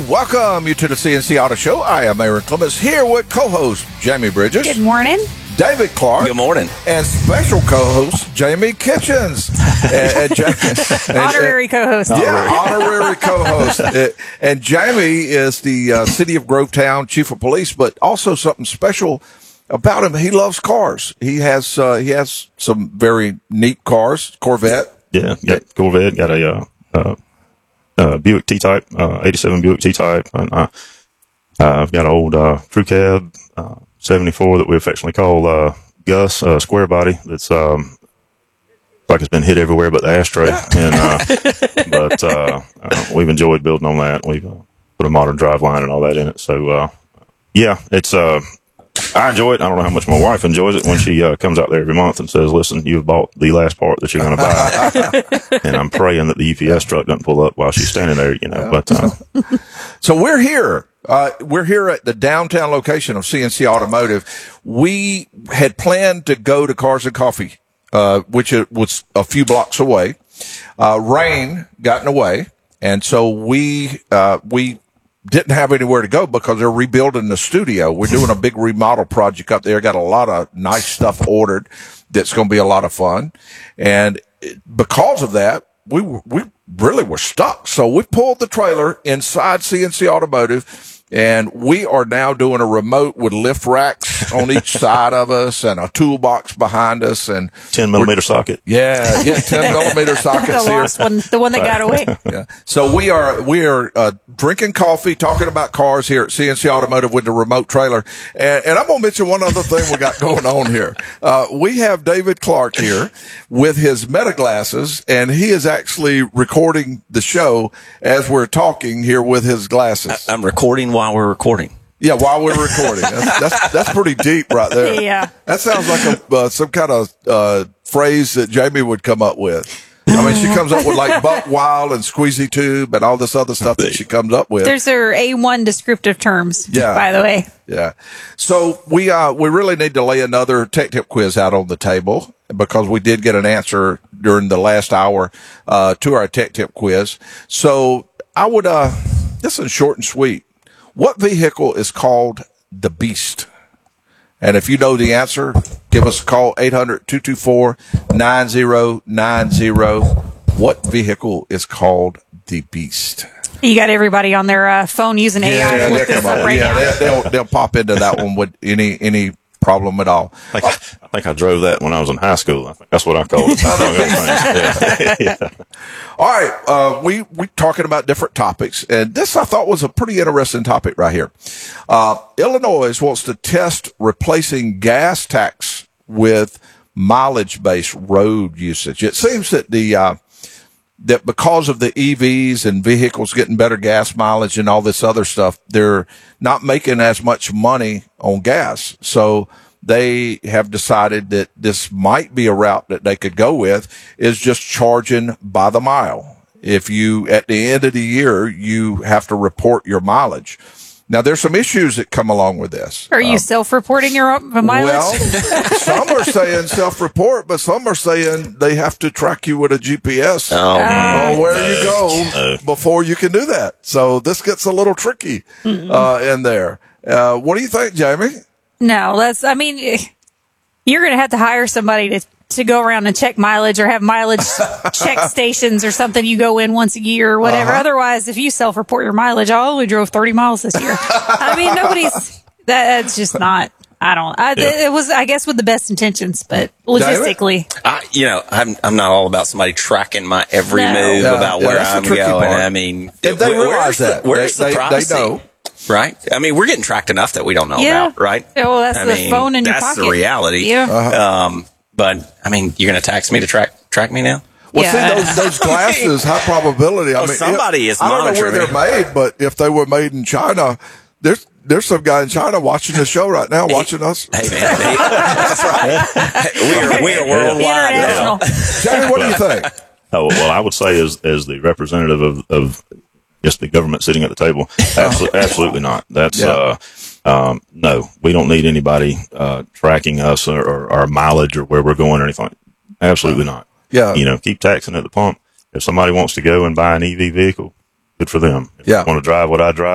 welcome you to the CNC Auto Show. I am Aaron Clemens here with co-host Jamie Bridges. Good morning. David Clark. Good morning. And special co-host Jamie Kitchens. Honorary co-host. Yeah, honorary co-host. And Jamie is the City of Grovetown Chief of Police, but also something special about him. He loves cars. He has some very neat cars. Corvette. Yeah, got Corvette. Got a Buick T-Type, 87 Buick T-Type. And I've got an old crew cab, 74 that we affectionately call Gus, square body. That's like it's been hit everywhere but the ashtray. And but we've enjoyed building on that. We've put a modern drive line and all that in it. So yeah, it's I enjoy it. I don't know how much my wife enjoys it when she comes out there every month and says, "Listen, you've bought the last part that you're going to buy," and I'm praying that the UPS truck doesn't pull up while she's standing there. But so we're here. We're here at the downtown location of CNC Automotive. We had planned to go to Cars and Coffee, which was a few blocks away. Rain got in the way, and so we didn't have anywhere to go because they're rebuilding the studio. We're doing a big remodel project up there. Got a lot of nice stuff ordered that's going to be a lot of fun. And because of that, we really were stuck. So we pulled the trailer inside CNC Automotive, and we are now doing a remote with lift racks on each side of us and a toolbox behind us and 10mm socket. Yeah, 10mm sockets The here. lost one, the one that got away. Yeah. So we are drinking coffee, talking about cars here at CNC Automotive with the remote trailer. And I'm going to mention one other thing we got going on here. We have David Clark here with his Meta glasses, and he is actually recording the show as we're talking here with his glasses. I'm recording while we're recording. Yeah, while we're recording. That's pretty deep right there. Yeah. That sounds like some kind of phrase that Jamie would come up with. I mean, she comes up with like buck wild and squeezy tube and all this other stuff that she comes up with. There's her A1 descriptive terms, by the way. Yeah. So we really need to lay another tech tip quiz out on the table because we did get an answer during the last hour to our tech tip quiz. So I would, this is short and sweet. What vehicle is called the Beast? And if you know the answer, give us a call, 800-224-9090. What vehicle is called the Beast? You got everybody on their phone using AI to look this up right now. They'll pop into that one with any problem at all. I think I drove that when I was in high school. I think that's what I called it. Yeah. All right. We talking about different topics, and this I thought was a pretty interesting topic right here. Illinois wants to test replacing gas tax with mileage-based road usage. It seems that that because of the EVs and vehicles getting better gas mileage and all this other stuff, they're not making as much money on gas. So they have decided that this might be a route that they could go with, is just charging by the mile. If you, at the end of the year, you have to report your mileage. Now, there's some issues that come along with this. Are you self-reporting your mileage? Well, some are saying self-report, but some are saying they have to track you with a GPS on where you go before you can do that. So this gets a little tricky in there. What do you think, Jamie? No, you're going to have to hire somebody to go around and check mileage or have mileage check stations or something. You go in once a year or whatever. Otherwise, if you self-report your mileage, I only drove 30 miles this year. I mean, that's just not, it was, I guess, with the best intentions, but logistically. I'm not all about somebody tracking my every move about where I'm going. Part. I mean, if they realize that, where's the privacy? They know. Right? I mean, we're getting tracked enough that we don't know about, right? Well, that's the phone in your pocket. That's the reality. Yeah. But, I mean, you're going to tax me to track me now? Well, see, those glasses, high probability. I mean, somebody is monitoring. I don't know where they're made, but if they were made in China, there's some guy in China watching the show right now, watching us. Hey, man. That's right. We are worldwide now. Jamie, what do you think? Well, I would say as the representative of just the government sitting at the table, absolutely not. That's no, we don't need anybody tracking us or our mileage or where we're going or anything. Absolutely not. Yeah. Keep taxing at the pump. If somebody wants to go and buy an EV vehicle, good for them. If Yeah. they want to drive what I drive,